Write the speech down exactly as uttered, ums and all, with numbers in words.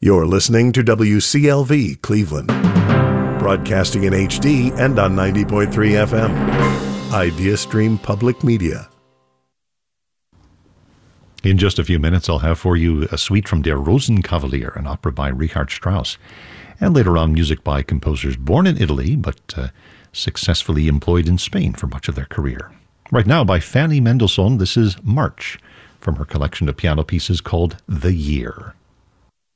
You're listening to W C L V Cleveland, broadcasting in H D and on ninety point three F M. IdeaStream Public Media. In just a few minutes, I'll have for you a suite from Der Rosenkavalier, an opera by Richard Strauss, and later on music by composers born in Italy but uh, successfully employed in Spain for much of their career. Right now, by Fanny Mendelssohn, this is March, from her collection of piano pieces called The Year.